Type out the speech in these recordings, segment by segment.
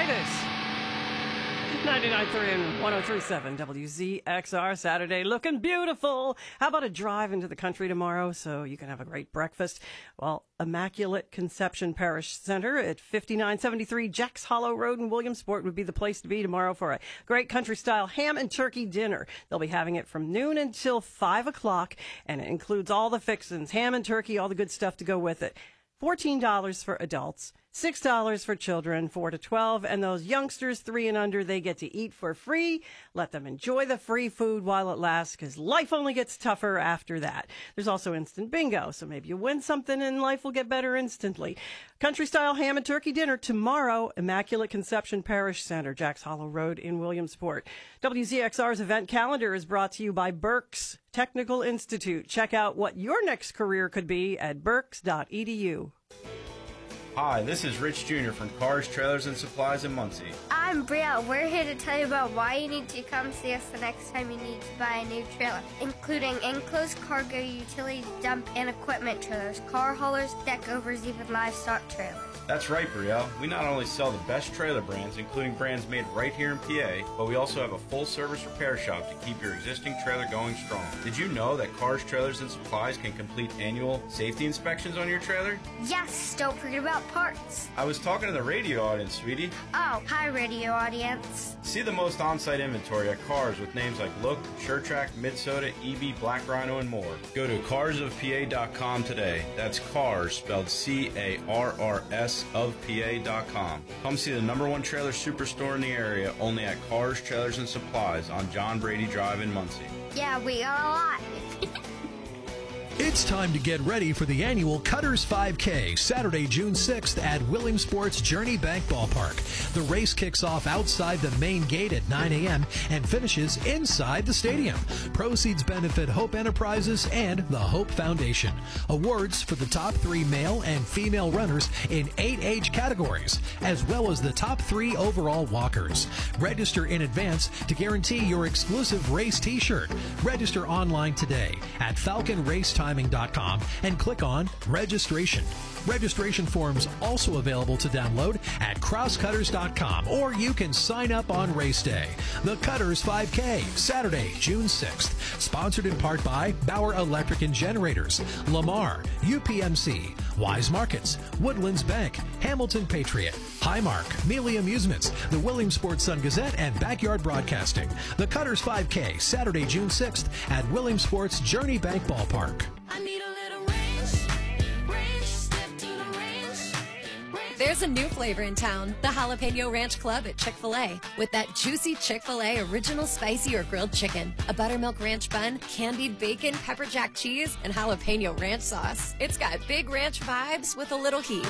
this. 99.3 and 103.7 WZXR, Saturday looking beautiful. How about a drive into the country tomorrow so you can have a great breakfast? Well, Immaculate Conception Parish Center at 5973 Jacks Hollow Road in Williamsport would be the place to be tomorrow for a great country-style ham and turkey dinner. They'll be having it from noon until 5 o'clock, and it includes all the fixins, ham and turkey, all the good stuff to go with it. $14 for adults, $6 for children 4 to 12, and those youngsters 3 and under, they get to eat for free. Let them enjoy the free food while it lasts, because life only gets tougher after that. There's also instant bingo, so maybe you win something and life will get better instantly. Country-style ham and turkey dinner tomorrow, Immaculate Conception Parish Center, Jacks Hollow Road in Williamsport. WZXR's event calendar is brought to you by Berks Technical Institute. Check out what your next career could be at berks.edu. Hi, this is Rich Jr. from Cars, Trailers, and Supplies in Muncie. I'm Brielle. We're here to tell you about why you need to come see us the next time you need to buy a new trailer, including enclosed cargo, utility dump, and equipment trailers, car haulers, deck overs, even livestock trailers. That's right, Brielle. We not only sell the best trailer brands, including brands made right here in PA, but we also have a full-service repair shop to keep your existing trailer going strong. Did you know that Cars, Trailers, and Supplies can complete annual safety inspections on your trailer? Yes, don't forget about parts. I was talking to the radio audience, sweetie. Oh, hi, radio audience. See the most on-site inventory at Cars with names like Look, SureTrack, Midsoda, EB, Black Rhino, and more. Go to carsofpa.com today. That's Cars, spelled C-A-R-R-S of PA.com. Come see the #1 trailer superstore in the area, only at Cars, Trailers, and Supplies on John Brady Drive in Muncie. Yeah, we got a lot. It's time to get ready for the annual Cutters 5K, Saturday, June 6th at Williamsport's Journey Bank Ballpark. The race kicks off outside the main gate at 9 a.m. and finishes inside the stadium. Proceeds benefit Hope Enterprises and the Hope Foundation. Awards for the top 3 male and female runners in 8 age categories, as well as the top 3 overall walkers. Register in advance to guarantee your exclusive race t-shirt. Register online today at FalconRacetime.com and click on Registration. Registration forms also available to download at crosscutters.com, or you can sign up on race day. The Cutters 5K, Saturday, June 6th. Sponsored in part by Bauer Electric and Generators, Lamar, UPMC, Wise Markets, Woodlands Bank, Hamilton Patriot, Highmark, Mealy Amusements, the Williamsport Sun Gazette, and Backyard Broadcasting. The Cutters 5K, Saturday, June 6th at Williamsport's Journey Bank Ballpark. I need a little ranch, step to the ranch. There's a new flavor in town, the Jalapeno Ranch Club at Chick-fil-A. With that juicy Chick-fil-A original spicy or grilled chicken, a buttermilk ranch bun, candied bacon, pepper jack cheese, and jalapeno ranch sauce. It's got big ranch vibes with a little heat.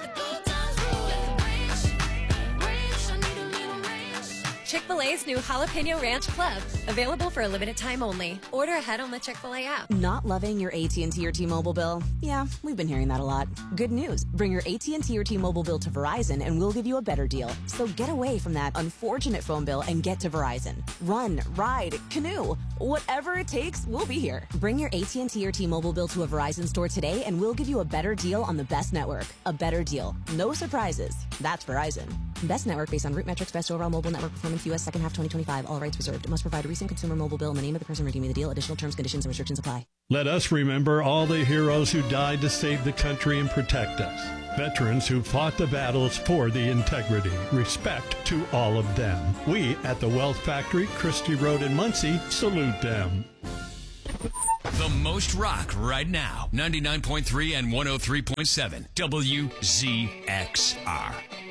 Chick-fil-A's new Jalapeno Ranch Club, available for a limited time only. Order ahead on the Chick-fil-A app. Not loving your AT&T or T-Mobile bill? Yeah, we've been hearing that a lot. Good news. Bring your AT&T or T-Mobile bill to Verizon and we'll give you a better deal. So get away from that unfortunate phone bill and get to Verizon. Run, ride, canoe. Whatever it takes, we'll be here. Bring your AT&T or T-Mobile bill to a Verizon store today and we'll give you a better deal on the best network. A better deal. No surprises. That's Verizon. Best network based on root metrics, best overall mobile network performance, U.S. second half 2025. All rights reserved. Must provide a recent consumer mobile bill in the name of the person redeeming the deal. Additional terms, conditions, and restrictions apply. Let us remember all the heroes who died to save the country and protect us. Veterans who fought the battles for the integrity. Respect to all of them. We at the Wealth Factory, Christie Road in Muncie, salute them. The most rock right now. 99.3 and 103.7 WZXR.